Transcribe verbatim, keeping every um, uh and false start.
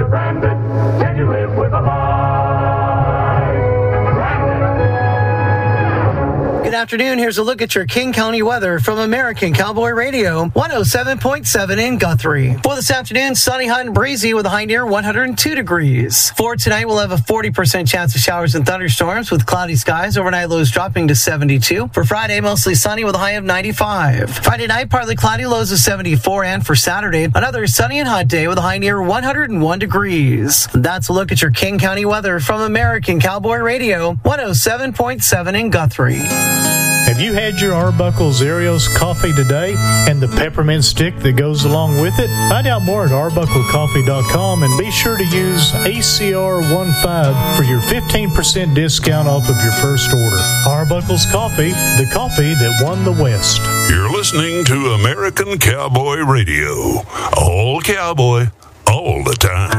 branded. Can you live with a lie? Branded. Good afternoon. Here's a look at your King County weather from American Cowboy Radio, one oh seven point seven in Guthrie. For this afternoon, sunny, hot, and breezy with a high near one hundred two degrees. For tonight, we'll have a forty percent chance of showers and thunderstorms with cloudy skies. Overnight lows dropping to seventy-two. For Friday, mostly sunny with a high of ninety-five. Friday night, partly cloudy, lows of seventy-four. And for Saturday, another sunny and hot day with a high near one hundred one degrees. That's a look at your King County weather from American Cowboy Radio, one oh seven point seven in Guthrie. Have you had your Arbuckle Zerios coffee today and the peppermint stick that goes along with it? Find out more at arbuckle coffee dot com and be sure to use A C R fifteen for your fifteen percent discount off of your first order. Arbuckle's Coffee, the coffee that won the West. You're listening to American Cowboy Radio. All cowboy, all the time.